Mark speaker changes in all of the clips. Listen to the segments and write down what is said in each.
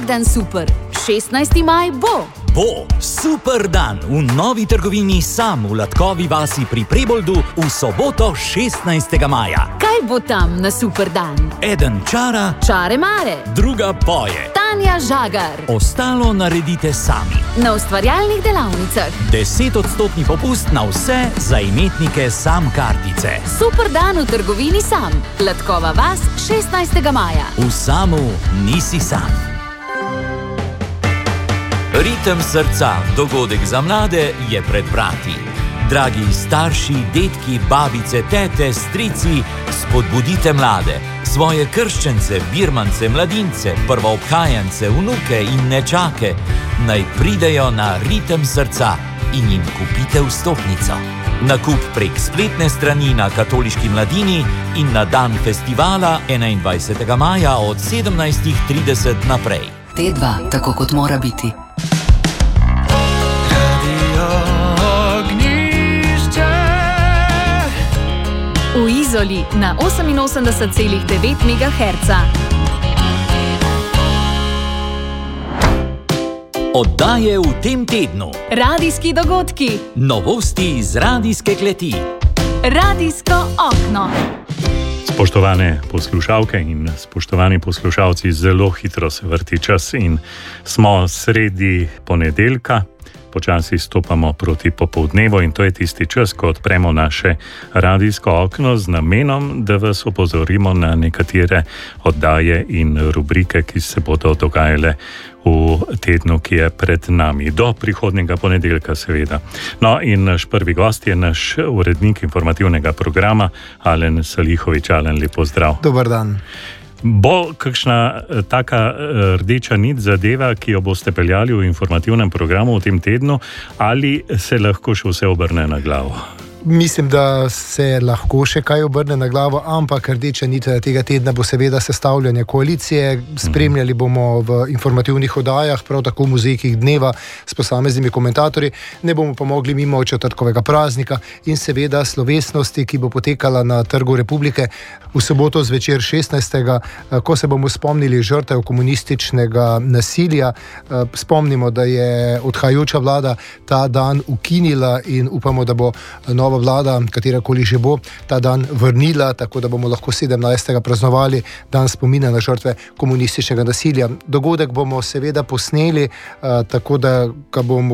Speaker 1: vsak dan super. 16. maj bo.
Speaker 2: Bo super dan v novi trgovini Sam v Latkovi vasi pri Preboldu v soboto 16. maja.
Speaker 1: Kaj bo tam na super dan?
Speaker 2: Eden čara,
Speaker 1: Čare mare.
Speaker 2: druga poje.
Speaker 1: Tanja Žagar.
Speaker 2: Ostalo naredite sami.
Speaker 1: Na ustvarjalnih delavnicah.
Speaker 2: 10% popust na vse za imetnike Sam kartice.
Speaker 1: Super dan v trgovini Sam. Latkova vas 16. maja.
Speaker 2: V Samu nisi sam. Ritem srca, dogodek za mlade, je pred vrati. Dragi starši, dedki, babice, tete, strici, spodbudite mlade. Svoje krščence, birmance, mladince, prvoobhajance, vnuke in nečake naj pridejo na Ritem srca in jim kupite vstopnico. Nakup prek spletne strani na Katoliški mladini in na dan festivala 21. maja od 17:30 naprej.
Speaker 3: T2, tako kot mora biti.
Speaker 1: V Izoli na 88,9 MHz.
Speaker 2: Oddaje v tem tednu.
Speaker 1: Radijski dogodki.
Speaker 2: Novosti iz radijske kleti.
Speaker 1: Radijsko okno.
Speaker 4: Spoštovane poslušalke in spoštovani poslušalci, zelo hitro se vrti čas in smo sredi ponedeljka. Počasi stopamo proti popoldnevu in to je tisti čas, ko odpremo naše radijsko okno z namenom, da vas opozorimo na nekatere oddaje in rubrike, ki se bodo dogajale v tednu, ki je pred nami. Do prihodnjega ponedeljka seveda. No in naš prvi gost je naš urednik informativnega programa, Alen Salihović. Alen, lep pozdrav.
Speaker 5: Dobar dan.
Speaker 4: Bo kakšna taka rdeča nit zadeva, ki jo boste peljali v informativnem programu v tem tednu, ali se lahko še vse obrne na glavo?
Speaker 5: Mislim, da se lahko še kaj obrne na glavo, ampak rdeča nit tega tedna bo seveda sestavljanje koalicije. Spremljali bomo v informativnih oddajah, prav tako v muzejkih dneva s posameznimi komentatorji. Ne bomo pa mogli mimo četrtkovega praznika in seveda slovesnosti, ki bo potekala na Trgu Republike v soboto zvečer 16. ko se bomo spomnili žrtev komunističnega nasilja. Spomnimo, da je odhajajoča vlada ta dan ukinila in upamo, da bo nova vlada, katerakoli že bo, ta dan vrnila, tako da bomo lahko 17. praznovali dan spomina na žrtve komunističnega nasilja. Dogodek bomo seveda posneli, tako da ga bo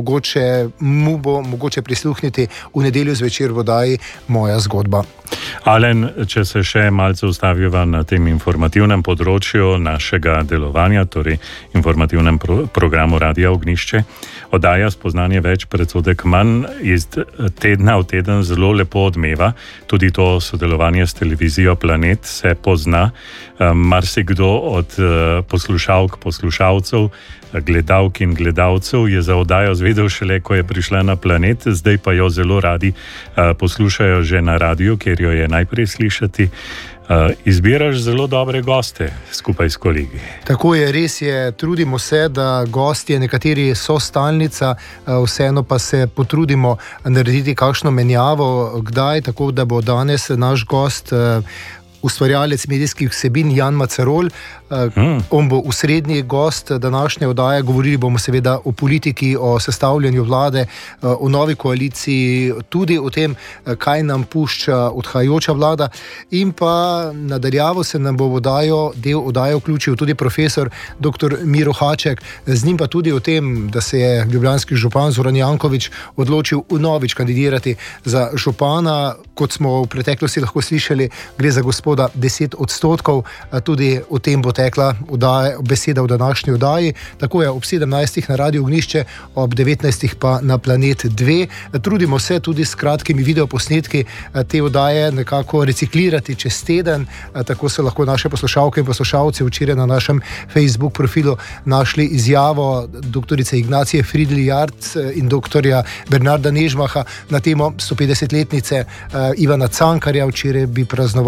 Speaker 5: mogoče prisluhniti v nedeljo zvečer v oddaji Moja zgodba.
Speaker 4: Alen, če se še malce ustaviva na tem informativnem področju našega delovanja, torej informativnem programu Radia Ognjišče, oddaja Spoznanje več, predsodek manj iz tedna v teden zelo lepo odmeva. Tudi to sodelovanje s televizijo Planet se pozna. Marsikdo od poslušalk, poslušalcev, gledalk in gledalcev je za oddajo zvedel šele, ko je prišla na Planet, zdaj pa jo zelo radi poslušajo že na radiju, kjer jo je najprej slišati. Izbiraš zelo dobre goste skupaj s kolegi.
Speaker 5: Tako je, res je, trudimo se, da gostje, nekateri so stalnica, vseeno pa se potrudimo narediti kakšno menjavo, kdaj, tako da bo danes naš gost ustvarjalec medijskih vsebin Jan Macerol. On bo osrednji gost današnje oddaje. Govorili bomo seveda o politiki, o sestavljanju vlade, o novi koaliciji, tudi o tem, kaj nam pušča odhajajoča vlada. In pa nadaljavo se nam bo v del oddaje vključil tudi profesor dr. Miro Haček. Z njim pa tudi o tem, da se je ljubljanski župan Zoran Janković odločil vnovič kandidirati za župana. Kot smo v preteklosti lahko slišali, gre za gospoda 10%. Tudi o tem bo tekla beseda v današnji oddaji. Tako je ob 17. na Radiu Ognjišče, ob 19. pa na Planet 2. Trudimo se tudi s kratkimi videoposnetki te oddaje nekako reciklirati čez teden. Tako so lahko naše poslušalke in poslušalci včeraj na našem Facebook profilu našli izjavo doktorice Ignacije Fridl-Jarc in doktorja Bernarda Nežmaha na temo 150-letnice Ivana Cankarja. Včeraj bi praznovali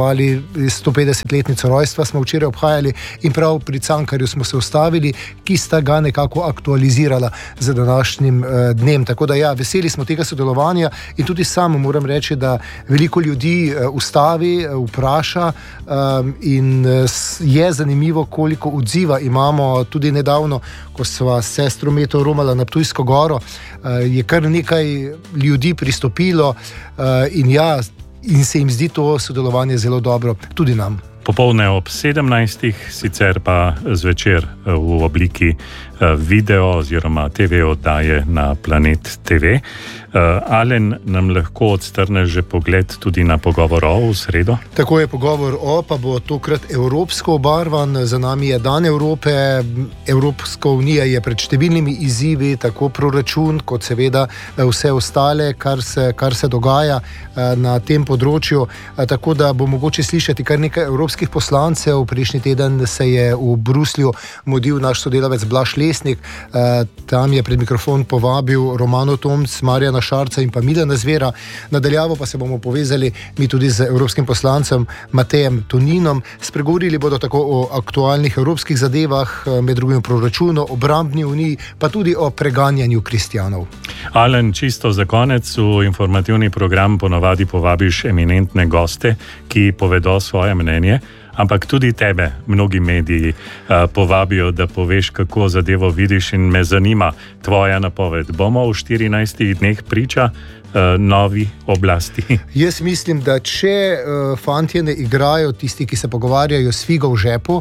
Speaker 5: 150-letnico rojstva smo včeraj obhajali in prav pri Cankarju smo se ustavili, ki sta ga nekako aktualizirala z današnjim dnem. Tako da ja, veseli smo tega sodelovanja in tudi sam moram reči, da veliko ljudi ustavi, vpraša in je zanimivo, koliko odziva imamo. Tudi nedavno, ko sva s sestro Meto romala na Ptujsko goro, je kar nekaj ljudi pristopilo in se jim zdi to sodelovanje zelo dobro, tudi nam.
Speaker 4: Popoldne ob 17, sicer pa zvečer v obliki video oziroma TV oddaje na Planet TV. Alen, nam lahko odstrneš že pogled tudi na pogovor v sredo?
Speaker 5: Tako je, pogovor pa bo tokrat evropsko obarvan. Za nami je Dan Evrope. Evropska unija je pred številnimi izzivi, tako proračun kot seveda vse ostale, kar se dogaja na tem področju. Tako da bo mogoče slišati kar nekaj evropskih poslancev. Prejšnji teden se je v Bruslju mudil naš sodelavec Blaž Lesnik. Tam je pred mikrofon povabil Romano Tomc, Marjana Šarca in pa Milana Zvera. Nadaljavo pa se bomo povezali mi tudi z evropskim poslancem Matejem Toninom. Spregovorili bodo tako o aktualnih evropskih zadevah, med drugim proračunu, obrambni uniji, pa tudi o preganjanju kristjanov.
Speaker 4: Alen, čisto za konec, v informativni program ponavadi povabiš eminentne goste, ki povedo svoje mnenje. Ampak tudi tebe mnogi mediji povabijo, da poveš, kako zadevo vidiš, in me zanima tvoja napoved. Bomo v 14 dneh priča novi oblasti?
Speaker 5: Jaz mislim, da če fantje ne igrajo, tisti, ki se pogovarjajo s figo v žepu,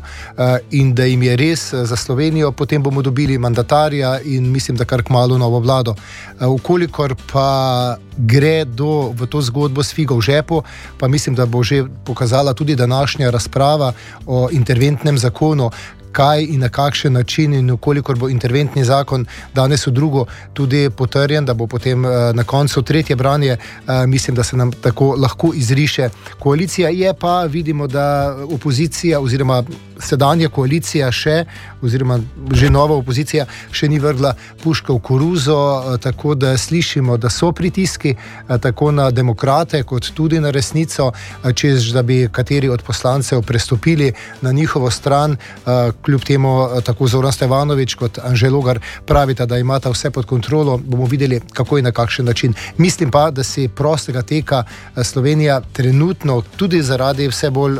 Speaker 5: in da jim je res za Slovenijo, potem bomo dobili mandatarja in mislim, da kar kmalu novo vlado. Ukolikor pa gre v to zgodbo s figo v žepu, pa mislim, da bo že pokazala tudi današnja razprava o interventnem zakonu, kaj in na kakšen način, in ukolikor bo interventni zakon danes v drugo tudi potrjen, da bo potem na koncu tretje branje, mislim, da se nam tako lahko izriše koalicija. Je pa, vidimo, da opozicija oziroma sedanja koalicija oziroma že nova opozicija še ni vrgla puške v koruzo, tako da slišimo, da so pritiski tako na demokrate kot tudi na resnico, čez da bi kateri od poslancev prestopili na njihovo stran. Kljub temu tako Zoran Stevanović kot Anže Logar pravita, da imata vse pod kontrolo. Bomo videli, kako in na kakšen način. Mislim pa, da si prostega teka Slovenija trenutno tudi zaradi vse bolj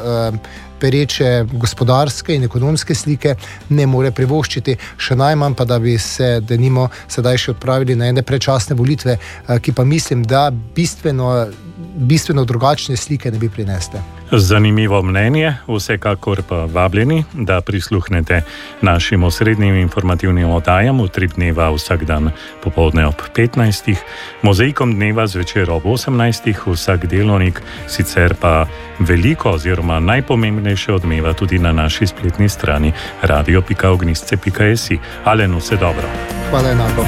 Speaker 5: pereče gospodarske in ekonomske slike ne more privoščiti, še najmanj pa, da bi se denimo sedaj še odpravili na ene predčasne volitve, ki pa mislim, da bistveno drugačne slike ne bi prinesle.
Speaker 4: Zanimivo mnenje, vsekakor pa vabljeni, da prisluhnete našim osrednjim informativnim oddajam v 3 dneva vsak dan popoldne ob 15, mozaikom dneva zvečer ob 18, vsak delovnik, sicer pa veliko oziroma najpomembnejše odmeva tudi na naši spletni strani radio.ognisce.si. Alen, vse dobro.
Speaker 5: Hvala enako.